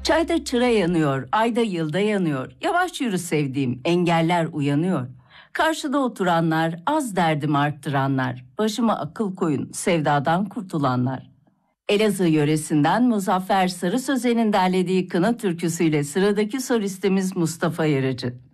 Çayda çıra yanıyor, ayda yılda yanıyor. Yavaş yürü sevdiğim, engeller uyanıyor. Karşıda oturanlar, az derdim arttıranlar. Başıma akıl koyun, sevdadan kurtulanlar. Elazığ yöresinden Muzaffer Sarı Sözen'in derlediği Kına türküsüyle sıradaki solistimiz Mustafa Yarıcı.